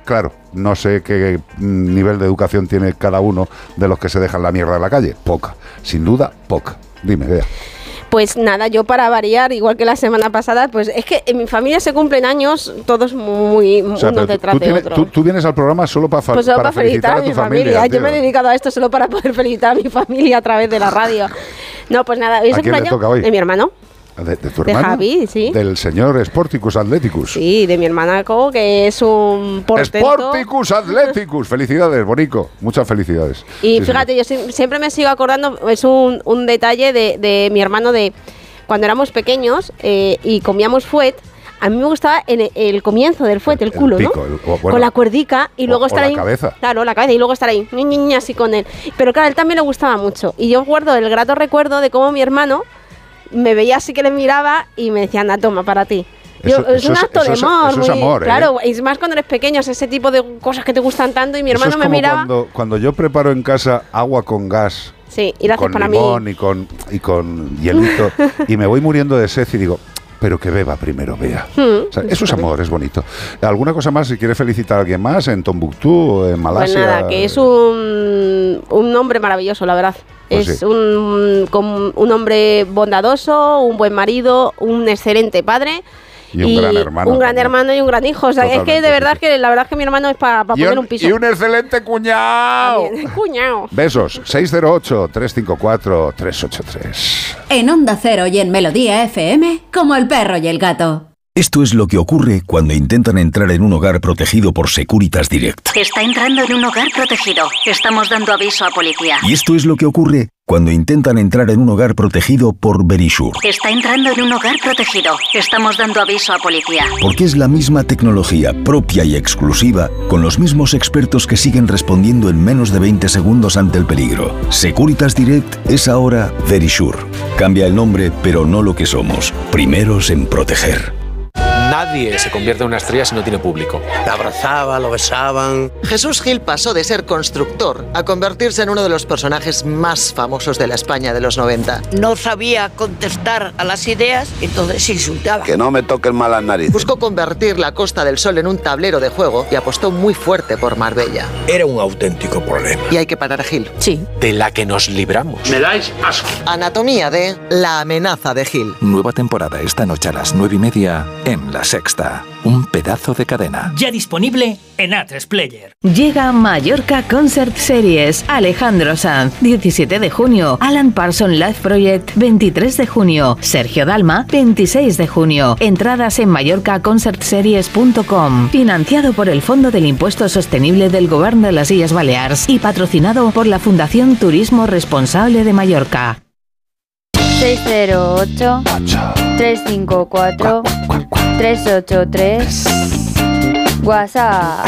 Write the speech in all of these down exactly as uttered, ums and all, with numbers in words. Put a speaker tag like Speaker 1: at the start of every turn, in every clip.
Speaker 1: claro, no sé qué nivel de educación tiene cada uno de los que se dejan la mierda en la calle. Poca, sin duda, poca. Dime, Bea.
Speaker 2: Pues nada, yo para variar, igual que la semana pasada, pues es que en mi familia se cumplen años todos muy
Speaker 1: o sea,
Speaker 2: unos detrás
Speaker 1: tú,
Speaker 2: de
Speaker 1: tienes,
Speaker 2: otros.
Speaker 1: Tú, tú vienes al programa solo para, fa-
Speaker 2: pues solo
Speaker 1: para
Speaker 2: para felicitar,
Speaker 1: felicitar a tu
Speaker 2: a mi familia.
Speaker 1: familia.
Speaker 2: Yo me he dedicado a esto solo para poder felicitar a mi familia a través de la radio. No, pues nada, hoy es
Speaker 1: ¿A
Speaker 2: el
Speaker 1: quién le
Speaker 2: cumpleaños
Speaker 1: toca hoy?
Speaker 2: de mi hermano.
Speaker 1: ¿De, de tu
Speaker 2: De
Speaker 1: hermano?
Speaker 2: Javi, sí.
Speaker 1: Del señor Sporticus Athleticus.
Speaker 2: Sí, de mi hermanaco, que es un portento.
Speaker 1: Sporticus Athleticus. Felicidades, Bonico. Muchas felicidades.
Speaker 2: Y
Speaker 1: sí,
Speaker 2: fíjate, sí. yo si- siempre me sigo acordando, es un, un detalle de, de mi hermano de cuando éramos pequeños eh, y comíamos fuet. A mí me gustaba en el, el comienzo del fuet, el, el culo,
Speaker 1: pico,
Speaker 2: ¿no?
Speaker 1: El, o, bueno,
Speaker 2: con la cuerdica y
Speaker 1: o,
Speaker 2: luego
Speaker 1: o
Speaker 2: estar
Speaker 1: la
Speaker 2: ahí.
Speaker 1: cabeza.
Speaker 2: Claro, la cabeza y luego estar ahí, ñi, ñi, ñi, así con él. Pero claro, a él también le gustaba mucho. Y yo guardo el grato recuerdo de cómo mi hermano me veía así que le miraba y me decía, anda, toma, para ti. Yo,
Speaker 1: Eso,
Speaker 2: es
Speaker 1: eso
Speaker 2: un acto
Speaker 1: eso
Speaker 2: de amor.
Speaker 1: Eso es
Speaker 2: muy,
Speaker 1: amor, ¿eh?
Speaker 2: Claro, y más cuando eres pequeño, es ese tipo de cosas que te gustan tanto y mi hermano
Speaker 1: eso es
Speaker 2: me
Speaker 1: como
Speaker 2: miraba.
Speaker 1: Cuando, cuando yo preparo en casa agua con gas.
Speaker 2: Sí, y lo haces
Speaker 1: con
Speaker 2: para
Speaker 1: limón
Speaker 2: mí.
Speaker 1: y con, y con hielito y me voy muriendo de sed y digo, pero que beba primero, Bea.
Speaker 2: Hmm,
Speaker 1: O sea, eso es amor, es bonito. ¿Alguna cosa más si quieres felicitar a alguien más en Tombuctú o en Malasia?
Speaker 2: Pues nada, que es un, un hombre maravilloso, la verdad.
Speaker 1: Pues
Speaker 2: es
Speaker 1: sí.
Speaker 2: un, com- un hombre bondadoso, un buen marido, un excelente padre.
Speaker 1: Y un gran hermano
Speaker 2: Un gran
Speaker 1: también.
Speaker 2: hermano y un gran hijo. O sea,
Speaker 1: Totalmente,
Speaker 2: es que de
Speaker 1: sí,
Speaker 2: verdad
Speaker 1: sí.
Speaker 2: que la verdad es que mi hermano es para pa
Speaker 1: y,
Speaker 2: poner
Speaker 1: un,
Speaker 2: un piso.
Speaker 1: y un excelente cuñado.
Speaker 2: También. Cuñado.
Speaker 1: Besos. seis cero ocho, tres cinco cuatro, tres ocho tres.
Speaker 3: En Onda Cero y en Melodía F M, como el perro y el gato.
Speaker 4: Esto es lo que ocurre cuando intentan entrar en un hogar protegido por Securitas Direct.
Speaker 5: Está entrando en un hogar protegido. Estamos dando aviso a policía.
Speaker 4: Y esto es lo que ocurre cuando intentan entrar en un hogar protegido por Verisure.
Speaker 5: Está entrando en un hogar protegido. Estamos dando aviso a policía.
Speaker 4: Porque es la misma tecnología propia y exclusiva, con los mismos expertos que siguen respondiendo en menos de veinte segundos ante el peligro. Securitas Direct es ahora Verisure. Cambia el nombre, pero no lo que somos. Primeros en proteger.
Speaker 6: Nadie se convierte en una estrella si no tiene público.
Speaker 7: Lo abrazaban, lo besaban. Jesús Gil pasó de ser constructor a convertirse en uno de los personajes más famosos de la España de los noventa.
Speaker 8: No sabía contestar a las ideas, entonces insultaba.
Speaker 9: Que no me toquen mal las narices.
Speaker 7: Buscó convertir la Costa del Sol en un tablero de juego y apostó muy fuerte por Marbella.
Speaker 9: Era un auténtico problema.
Speaker 7: Y hay que parar a Gil.
Speaker 8: Sí.
Speaker 6: De la que nos libramos.
Speaker 9: Me dais asco.
Speaker 7: Anatomía de La amenaza de Gil.
Speaker 10: Nueva temporada esta noche a las nueve y media en La Sexta. Un pedazo de cadena.
Speaker 11: Ya disponible en A tres Player.
Speaker 12: Llega Mallorca Concert Series. Alejandro Sanz, diecisiete de junio. Alan Parsons Live Project, veintitrés de junio. Sergio Dalma, veintiséis de junio. Entradas en mallorca concert series punto com. Financiado por el Fondo del Impuesto Sostenible del Gobierno de las Illes Baleares y patrocinado por la Fundación Turismo Responsable de Mallorca.
Speaker 13: seis cero ocho, tres cinco cuatro, tres ocho tres. WhatsApp.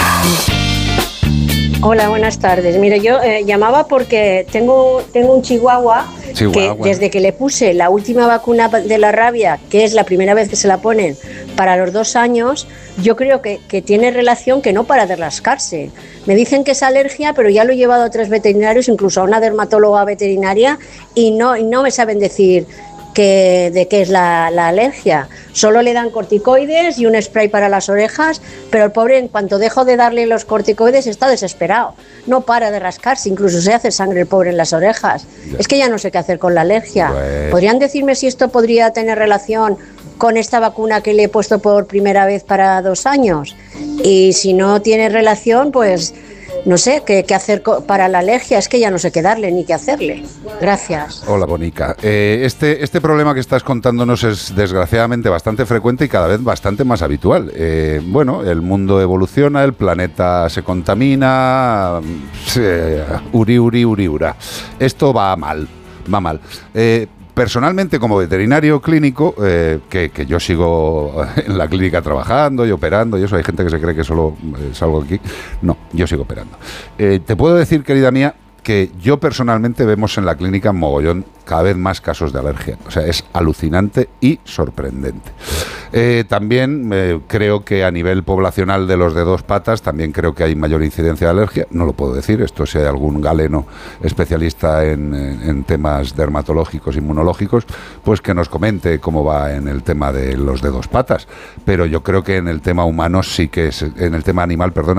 Speaker 14: Hola, buenas tardes. Mire, yo eh, llamaba porque tengo, tengo un chihuahua,
Speaker 1: Chihuahua.
Speaker 14: que desde que le puse la última vacuna de la rabia, que es la primera vez que se la ponen para los dos años, yo creo que, que tiene relación que no para de rascarse. Me dicen que es alergia, pero ya lo he llevado a tres veterinarios, incluso a una dermatóloga veterinaria, y no, y no me saben decir que, de qué es la, la alergia. Solo le dan corticoides y un spray para las orejas, pero el pobre, en cuanto dejo de darle los corticoides, está desesperado. No para de rascarse, incluso se hace sangre el pobre en las orejas. Es que ya no sé qué hacer con la alergia.
Speaker 1: Pues...
Speaker 14: ¿Podrían decirme si esto podría tener relación con esta vacuna que le he puesto por primera vez para dos años? Y si no tiene relación, pues no sé qué, qué hacer para la alergia. Es que ya no sé qué darle ni qué hacerle. Gracias.
Speaker 1: Hola, Bonica. Eh, este, este problema que estás contándonos es desgraciadamente bastante frecuente y cada vez bastante más habitual. Eh, bueno, el mundo evoluciona, el planeta se contamina, se, uri, uri, uri, ura. Esto va mal, va mal. Eh, Personalmente, como veterinario clínico, eh, que, que yo sigo en la clínica trabajando y operando, y eso, hay gente que se cree que solo eh, salgo aquí. No, yo sigo operando. Eh, te puedo decir, querida mía, que yo personalmente vemos en la clínica mogollón cada vez más casos de alergia. O sea, es alucinante y sorprendente. Eh, también eh, creo que a nivel poblacional de los de dos patas, también creo que hay mayor incidencia de alergia. No lo puedo decir, esto si hay algún galeno especialista en, en, en temas dermatológicos, inmunológicos, pues que nos comente cómo va en el tema de los de dos patas. Pero yo creo que en el tema humano sí que es, en el tema animal, perdona,